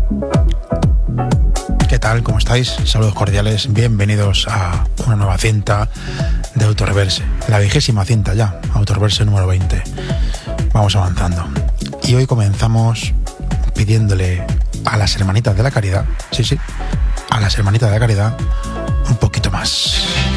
¿Qué tal? ¿Cómo estáis? Saludos cordiales, bienvenidos a una nueva cinta de Autoreverse, la 20ª cinta ya, Autoreverse número 20. Vamos avanzando. Y hoy comenzamos pidiéndole a las hermanitas de la caridad, sí, a las hermanitas de la caridad, un poquito más.